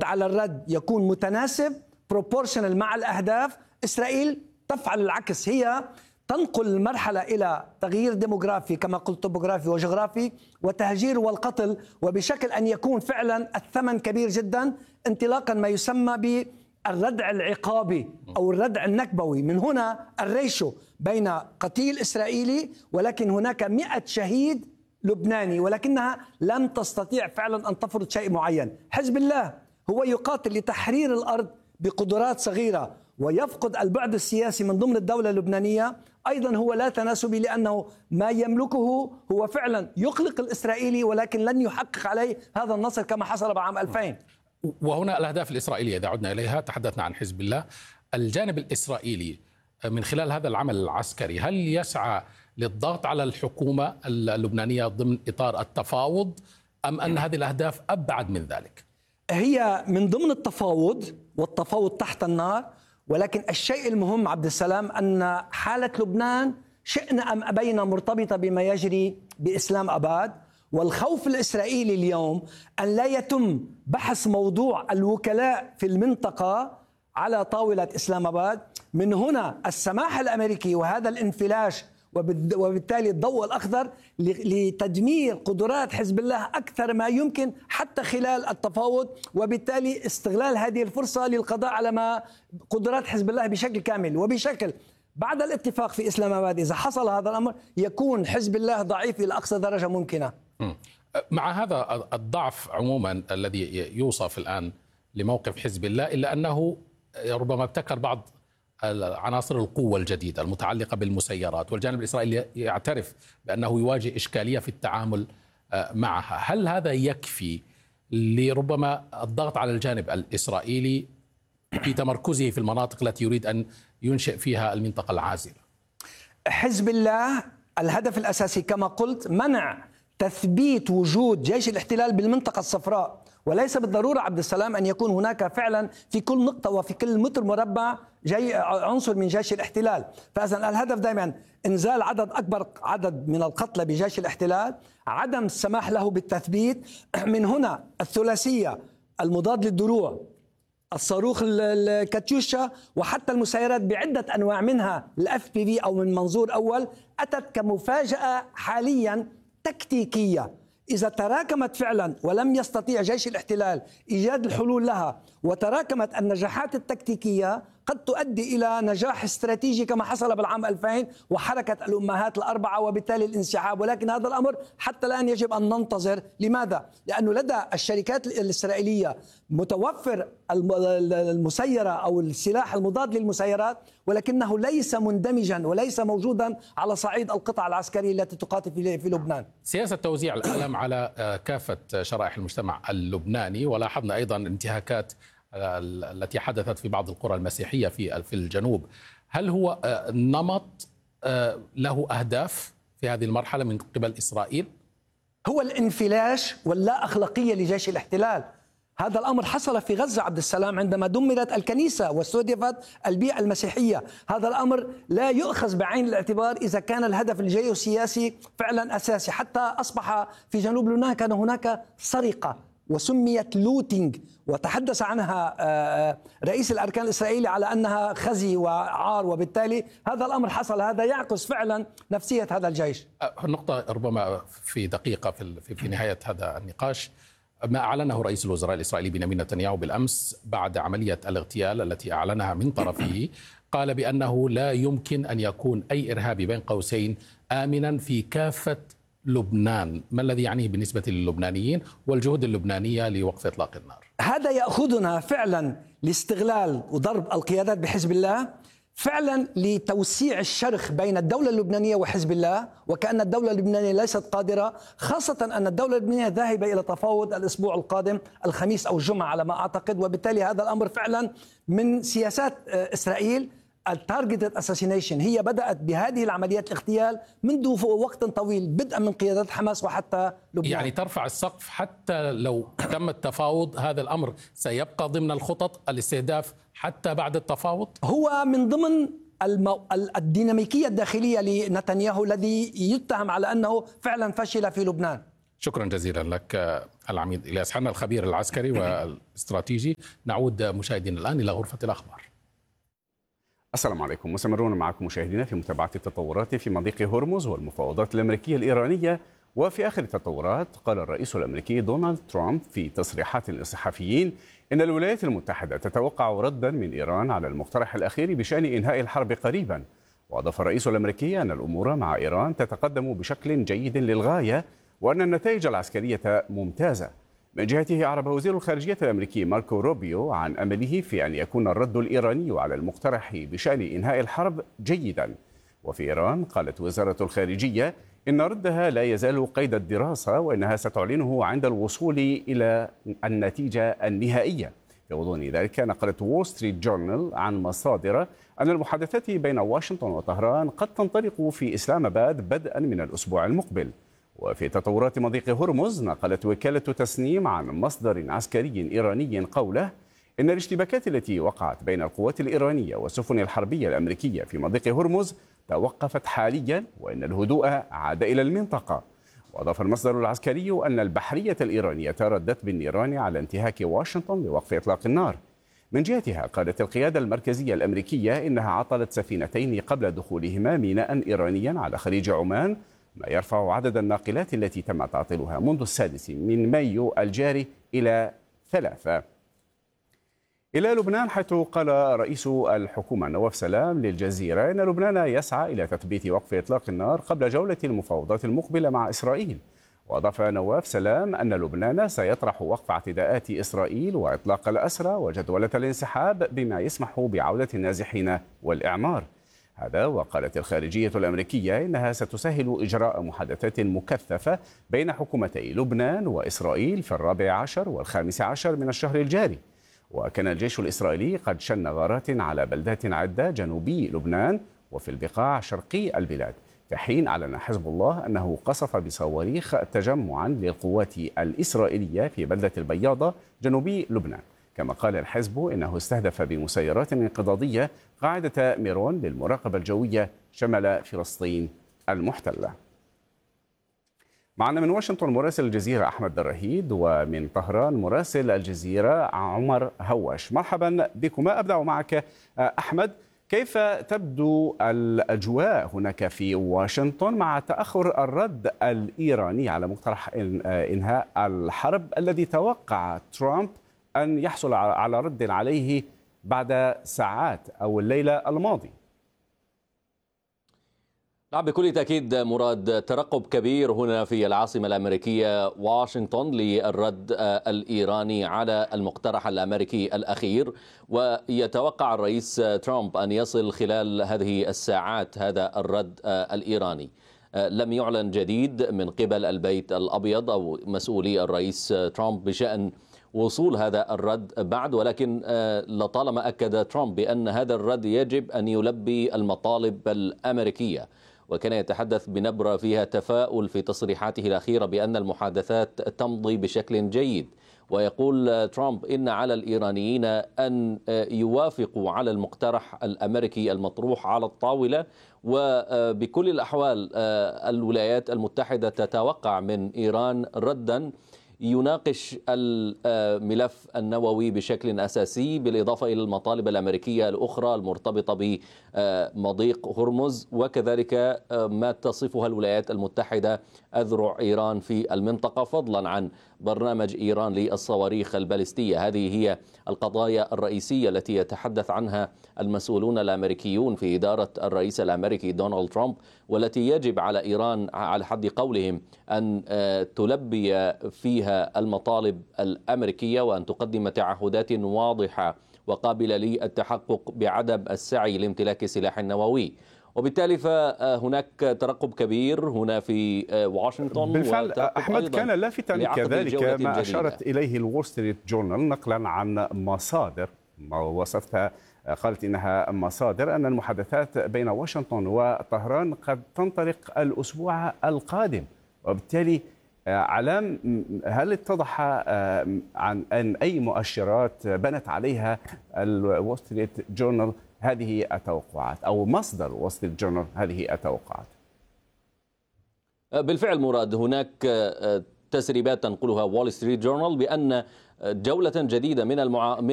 على الرد يكون متناسب proportional مع الأهداف، إسرائيل تفعل العكس، هي تنقل المرحلة إلى تغيير ديموغرافي كما قلت توبوغرافي وجغرافي وتهجير والقتل، وبشكل أن يكون فعلا الثمن كبير جدا انطلاقا ما يسمى بالردع العقابي أو الردع النكبوي. من هنا الريشو بين قتيل إسرائيلي ولكن هناك 100 شهيد لبناني، ولكنها لم تستطيع فعلا أن تفرض شيء معين. حزب الله هو يقاتل لتحرير الأرض بقدرات صغيرة ويفقد البعد السياسي من ضمن الدولة اللبنانية، أيضا هو لا تناسبي لأنه ما يملكه هو فعلا يقلق الإسرائيلي ولكن لن يحقق عليه هذا النصر كما حصل بعام 2000. وهنا الأهداف الإسرائيلية إذا عدنا إليها، تحدثنا عن حزب الله، الجانب الإسرائيلي من خلال هذا العمل العسكري هل يسعى للضغط على الحكومة اللبنانية ضمن إطار التفاوض أم أن هذه الأهداف أبعد من ذلك؟ هي من ضمن التفاوض والتفاوض تحت النار، ولكن الشيء المهم عبد السلام أن حالة لبنان شئنا أم أبينا مرتبطة بما يجري بإسلام أباد، والخوف الإسرائيلي اليوم أن لا يتم بحث موضوع الوكلاء في المنطقة على طاولة إسلام أباد. من هنا السماح الأمريكي وهذا الانفلاش وبالتالي الضوء الأخضر لتدمير قدرات حزب الله أكثر ما يمكن حتى خلال التفاوض، وبالتالي استغلال هذه الفرصة للقضاء على ما قدرات حزب الله بشكل كامل. وبشكل بعد الاتفاق في إسلام أباد إذا حصل هذا الأمر يكون حزب الله ضعيف إلى أقصى درجة ممكنة. مع هذا الضعف عموما الذي يوصف الآن لموقف حزب الله، إلا أنه ربما ابتكر بعض عناصر القوة الجديدة المتعلقة بالمسيرات، والجانب الإسرائيلي يعترف بأنه يواجه إشكالية في التعامل معها. هل هذا يكفي لربما الضغط على الجانب الإسرائيلي في تمركزه في المناطق التي يريد أن ينشئ فيها المنطقة العازلة؟ حزب الله الهدف الأساسي كما قلت منع تثبيت وجود جيش الاحتلال بالمنطقة الصفراء، وليس بالضرورة عبد السلام أن يكون هناك فعلا في كل نقطة وفي كل متر مربع عنصر من جيش الاحتلال. فإذا الهدف دائما إنزال أكبر عدد من القتلى بجيش الاحتلال، عدم السماح له بالتثبيت. من هنا الثلاثية المضاد للدروع، الصاروخ الكاتيوشا، وحتى المسيرات بعدة أنواع منها الFPV أو من منظور أول، أتت كمفاجأة حاليا تكتيكية. إذا تراكمت فعلا ولم يستطيع جيش الاحتلال إيجاد الحلول لها وتراكمت النجاحات التكتيكية قد تؤدي إلى نجاح استراتيجي كما حصل بالعام 2000 وحركة الأمهات الأربعة وبالتالي الانسحاب. ولكن هذا الأمر حتى الآن يجب أن ننتظر. لماذا؟ لأنه لدى الشركات الإسرائيلية متوفر المسيرة أو السلاح المضاد للمسيرات، ولكنه ليس مندمجا وليس موجودا على صعيد القطع العسكرية التي تقاتل في لبنان. سياسة توزيع الألم على كافة شرائح المجتمع اللبناني، ولاحظنا أيضا انتهاكات التي حدثت في بعض القرى المسيحية في الجنوب. هل هو نمط له أهداف في هذه المرحلة من قبل إسرائيل؟ هو الانفلاش واللا أخلاقية لجيش الاحتلال. هذا الأمر حصل في غزة عبد السلام عندما دمرت الكنيسة واستهدفت البيئة المسيحية. هذا الأمر لا يؤخذ بعين الاعتبار إذا كان الهدف الجيوسياسي فعلا أساسي. حتى أصبح في جنوب لبنان كان هناك سرقة وسميت لوتينج، وتحدث عنها رئيس الأركان الإسرائيلي على أنها خزي وعار، وبالتالي هذا الأمر حصل. هذا يعكس فعلا نفسية هذا الجيش. نقطة ربما في دقيقة في نهاية هذا النقاش، ما أعلنه رئيس الوزراء الإسرائيلي بنيامين نتنياهو بالأمس بعد عملية الاغتيال التي أعلنها من طرفه، قال بأنه لا يمكن أن يكون أي إرهابي بين قوسين آمنا في كافة لبنان. ما الذي يعنيه بالنسبة للبنانيين والجهود اللبنانية لوقف إطلاق النار؟ هذا يأخذنا فعلا لاستغلال وضرب القيادات بحزب الله، فعلا لتوسيع الشرخ بين الدولة اللبنانية وحزب الله، وكأن الدولة اللبنانية ليست قادرة، خاصة أن الدولة اللبنانية ذاهبة إلى تفاوض الأسبوع القادم الخميس أو الجمعة على ما أعتقد. وبالتالي هذا الأمر فعلا من سياسات إسرائيل. التارجتد اساسينيشن هي بدأت بهذه العمليات الاغتيال منذ وقت طويل، بدءا من قيادات حماس وحتى لبنان. يعني ترفع السقف حتى لو تم التفاوض، هذا الأمر سيبقى ضمن الخطط الاستهداف حتى بعد التفاوض؟ هو من ضمن الديناميكية الداخلية لنتنياهو الذي يتهم على أنه فعلا فشل في لبنان. شكرا جزيلا لك العميد إلياس حنا الخبير العسكري والاستراتيجي. نعود مشاهدينا الآن إلى غرفة الأخبار. السلام عليكم، مستمرون معكم مشاهدينا في متابعة التطورات في مضيق هرمز والمفاوضات الأمريكية الإيرانية. وفي آخر التطورات قال الرئيس الأمريكي دونالد ترامب في تصريحات للصحفيين إن الولايات المتحدة تتوقع ردا من إيران على المقترح الأخير بشأن إنهاء الحرب قريبا. وأضاف الرئيس الأمريكي أن الأمور مع إيران تتقدم بشكل جيد للغاية وأن النتائج العسكرية ممتازة. من جهته أعرب وزير الخارجية الأمريكي ماركو روبيو عن أمله في أن يكون الرد الإيراني على المقترح بشأن إنهاء الحرب جيدا. وفي إيران قالت وزارة الخارجية إن ردها لا يزال قيد الدراسة وإنها ستعلنه عند الوصول إلى النتيجة النهائية. في غضون ذلك نقلت وول ستريت جورنال عن مصادر أن المحادثات بين واشنطن وطهران قد تنطلق في إسلام آباد بدءا من الأسبوع المقبل. وفي تطورات مضيق هرمز نقلت وكالة تسنيم عن مصدر عسكري إيراني قوله إن الاشتباكات التي وقعت بين القوات الإيرانية والسفن الحربية الأمريكية في مضيق هرمز توقفت حاليا وإن الهدوء عاد إلى المنطقة. وأضاف المصدر العسكري أن البحرية الإيرانية ردت بالنيران على انتهاك واشنطن لوقف إطلاق النار. من جهتها قالت القيادة المركزية الأمريكية إنها عطلت سفينتين قبل دخولهما ميناء إيرانيا على خليج عمان، ما يرفع عدد الناقلات التي تم تعطيلها منذ 6 مايو الجاري إلى 3. إلى لبنان، حيث قال رئيس الحكومة نواف سلام للجزيرة إن لبنان يسعى إلى تثبيت وقف إطلاق النار قبل جولة المفاوضات المقبلة مع إسرائيل. وأضاف نواف سلام أن لبنان سيطرح وقف اعتداءات إسرائيل وإطلاق الأسرى وجدولة الانسحاب بما يسمح بعودة النازحين والإعمار. هذا وقالت الخارجية الأمريكية إنها ستسهل إجراء محادثات مكثفة بين حكومتي لبنان وإسرائيل في 14 و15 من الشهر الجاري. وكان الجيش الإسرائيلي قد شن غارات على بلدات عدة جنوبي لبنان وفي البقاع شرقي البلاد، في حين أعلن حزب الله أنه قصف بصواريخ تجمعا للقوات الإسرائيلية في بلدة البياضة جنوبي لبنان. كما قال الحزب إنه استهدف بمسيرات انقضاضية قاعدة ميرون للمراقبة الجوية شمال فلسطين المحتلة. معنا من واشنطن مراسل الجزيرة أحمد درهيد، ومن طهران مراسل الجزيرة عمر هواش. مرحبا بكما. أبدأ معك أحمد، كيف تبدو الأجواء هناك في واشنطن مع تأخر الرد الإيراني على مقترح إنهاء الحرب الذي توقع ترامب أن يحصل على رد عليه بعد ساعات أو الليلة الماضي؟ نعم، بكل تأكيد مراد، ترقب كبير هنا في العاصمة الأمريكية واشنطن للرد الإيراني على المقترح الأمريكي الأخير. ويتوقع الرئيس ترامب أن يصل خلال هذه الساعات هذا الرد الإيراني. لم يعلن جديد من قبل البيت الأبيض أو مسؤولي الرئيس ترامب بشأن وصول هذا الرد بعد، ولكن لطالما أكد ترامب بأن هذا الرد يجب أن يلبي المطالب الأمريكية. وكان يتحدث بنبرة فيها تفاؤل في تصريحاته الأخيرة بأن المحادثات تمضي بشكل جيد. ويقول ترامب إن على الإيرانيين أن يوافقوا على المقترح الأمريكي المطروح على الطاولة، وبكل الأحوال الولايات المتحدة تتوقع من إيران رداً يناقش الملف النووي بشكل أساسي، بالإضافة إلى المطالب الأمريكية الأخرى المرتبطة بمضيق هرمز، وكذلك ما تصفها الولايات المتحدة أذرع إيران في المنطقة، فضلا عن برنامج إيران للصواريخ البالستية. هذه هي القضايا الرئيسية التي يتحدث عنها المسؤولون الأمريكيون في إدارة الرئيس الأمريكي دونالد ترامب، والتي يجب على إيران على حد قولهم أن تلبي فيها المطالب الأمريكية وأن تقدم تعهدات واضحة وقابلة للتحقق بعدم السعي لامتلاك سلاح نووي. وبالتالي فهناك ترقب كبير هنا في واشنطن. بالفعل أحمد، كان لافتا كذلك ما أشارت إليه الول ستريت جورنال نقلا عن مصادر ما وصفتها، قالت إنها مصادر أن المحادثات بين واشنطن وطهران قد تنطلق الأسبوع القادم. وبالتالي علام، هل اتضح عن أن أي مؤشرات بنت عليها الول ستريت جورنال هذه التوقعات، أو مصدر وول ستريت جورنال هذه التوقعات؟ بالفعل مراد، هناك تسريبات تنقلها وول ستريت جورنال بأن جولة جديدة من